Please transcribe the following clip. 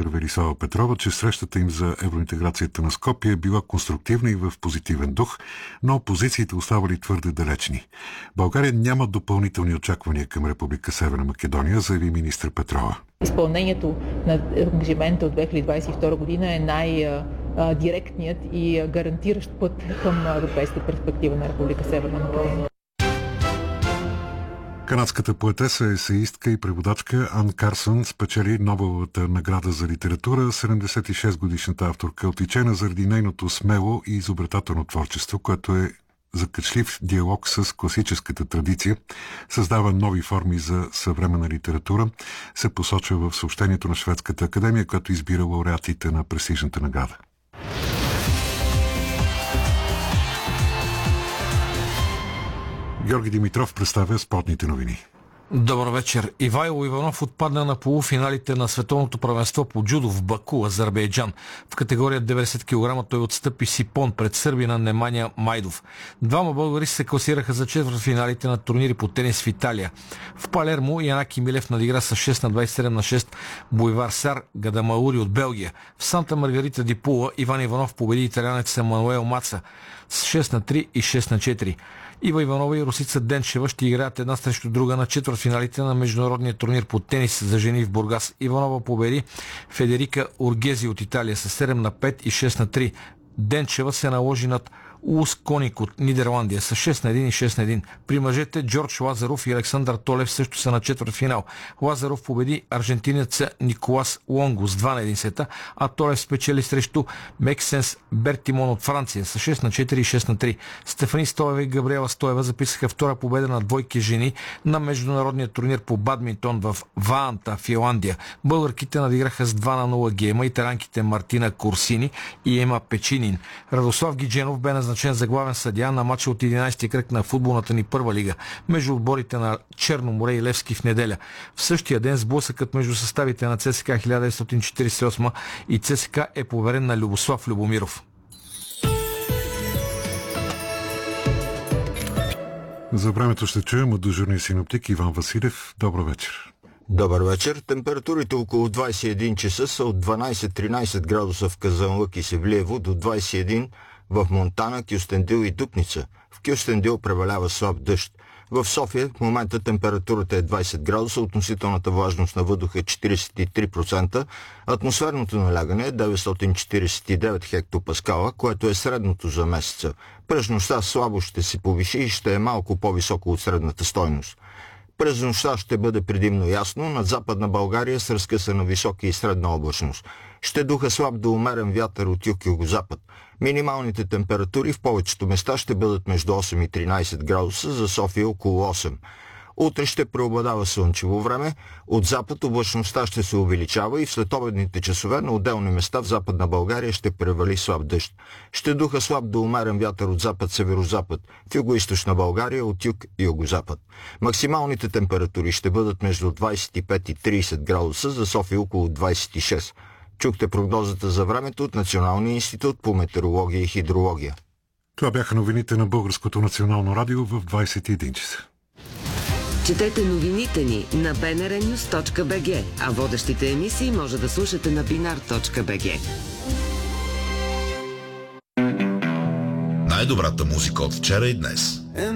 министър Велислава Петрова, че срещата им за евроинтеграцията на Скопие била конструктивна и в позитивен дух, но позициите оставали твърде далечни. България няма допълнителни очаквания към Република Северна Македония, заяви министър Петрова. Изпълнението на ангажимента от 2022 година е най-директният и гарантиращ път към европейска перспектива на Република Северна Македония. Канадската поетеса, есеистка и преводачка Ан Карсън спечели Нобеловата награда за литература. 76-годишната авторка е отличена заради нейното смело и изобретателно творчество, което е закачлив диалог с класическата традиция, създава нови форми за съвременна литература, се посочва в съобщението на Шведската академия, която избира лауреатите на престижната награда. Георги Димитров представя спортните новини. Добър вечер. Ивайло Иванов отпадна на полуфиналите на световното първенство по джудо в Баку, Азербайджан. В категория 90 кг той отстъпи Сипон пред сърбина Немanja Майдов. Двама българи се класираха за четвъртфиналите на турнири по тенис в Италия. В Палермо Янаки Милев надигра с 6 на 27 на 6 Бойвар Сар Гадамаури от Белгия. В Санта Маргарита ди Пула Иван Иванов победи италянец Емануел Маца с 6 на 3 и 6 на 4. Ива Иванова и Русица Денчева ще играят една срещу друга на четвъртфиналите на международния турнир по тенис за жени в Бургас. Иванова победи Федерика Ургези от Италия с 7 на 5 и 6 на 3. Денчева се наложи над Улс Коник от Нидерландия с 6 на 1 и 6 на 1. При мъжете Джордж Лазаров и Александър Толев също са на четвъртфинал. Лазаров победи аржентинеца Николас Лонго с 2 на 1 сета, а Толев спечели срещу Мексенс Бертимон от Франция с 6 на 4 и 6 на 3. Стефани Стоева и Габриела Стоева записаха втора победа на двойки жени на международния турнир по бадминтон в Ваанта, Финландия. Българките надиграха с 2 на 0 гейма и таранките Мартина Курсини и Ема Печинин. Радослав Гидженов бе назначен за главен съдия на матча от 11-ти кръг на футболната ни първа лига между отборите на Черно море и Левски в неделя. В същия ден сблъсъкът между съставите на ЦСКА 1948 и ЦСКА е поверен на Любослав Любомиров. За времето ще чуем от дежурния синоптик Иван Василев. Добър вечер. Добър вечер. Температурите около 21 часа са от 12-13 градуса в Казанлък и Севлиево до 21 в Монтана, Кюстендил и Дупница. В Кюстендил превалява слаб дъжд. В София в момента температурата е 20 градуса, относителната влажност на въздуха е 43%, атмосферното налягане е 949 хектопаскала, което е средното за месеца. През нощта слабо ще се повиши и ще е малко по-високо от средната стойност. През нощта ще бъде предимно ясно, над Западна България с разкъсана висока и средна облачност. Ще духа слаб до умерен вятър от юг-югозапад. Минималните температури в повечето места ще бъдат между 8 и 13 градуса, за София около 8. Утре ще преобладава слънчево време, от запад облачността ще се увеличава и в следобедните часове на отделни места в Западна България ще превали слаб дъжд. Ще духа слаб до умерен вятър от запад-северозапад, в югоизточна България от юг-югозапад. Максималните температури ще бъдат между 25 и 30 градуса, за София около 26. Чухте прогнозата за времето от Националния институт по метеорология и хидрология. Това бяха новините на Българското национално радио в 21 часа. Четете новините ни на bnrnews.bg, а водещите емисии може да слушате на binar.bg. Най-добрата музика от вчера и днес.